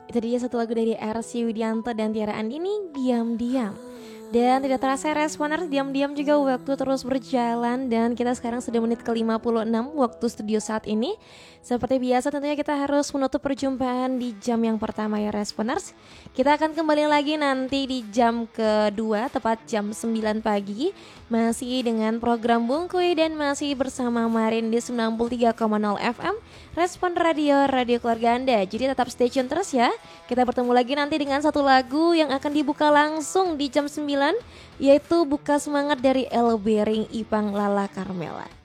Itu dia satu lagu dari RC Widianto dan Tiara Andini, Diam-Diam. Dan tidak terasa responers, diam-diam juga waktu terus berjalan. Dan kita sekarang sudah menit ke-56 waktu studio saat ini. Seperti biasa tentunya kita harus menutup perjumpaan di jam yang pertama ya responers. Kita akan kembali lagi nanti di jam kedua, tepat jam 9 pagi. Masih dengan program Bungkuy dan masih bersama Marin di 93,0 FM Respon Radio, radio keluarga Anda. Jadi tetap stay tune terus ya. Kita bertemu lagi nanti dengan satu lagu yang akan dibuka langsung di jam 9, yaitu Buka Semangat dari El Bering Ipang Lala Carmela.